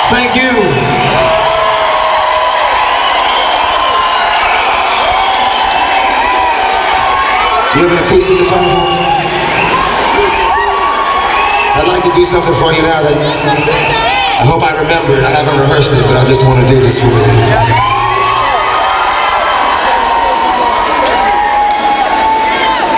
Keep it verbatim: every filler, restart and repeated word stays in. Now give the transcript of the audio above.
Thank you. Do you have an acoustic guitar for me? I'd like to do something for you now that I hope I remember it. I haven't rehearsed it, but I just want to do this for you.